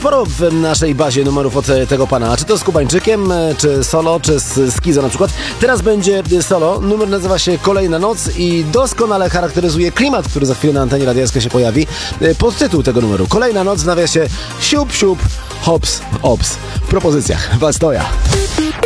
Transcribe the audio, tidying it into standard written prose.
sporo w naszej bazie numerów od tego pana. Czy to z Kubańczykiem, czy solo, czy z Skizo na przykład. Teraz będzie solo. Numer nazywa się Kolejna Noc i doskonale charakteryzuje klimat, który za chwilę na antenie Radia SK się pojawi. Podtytuł tego numeru: Kolejna Noc w nawiasie siup, siup, hops, ops. W propozycjach Wastoja.